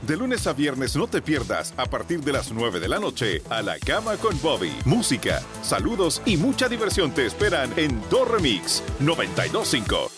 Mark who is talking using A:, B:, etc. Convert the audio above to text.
A: De lunes a viernes no te pierdas a partir de las 9 de la noche A la Cama con Bobby. Música, saludos y mucha diversión te esperan en Do Remix 92.5.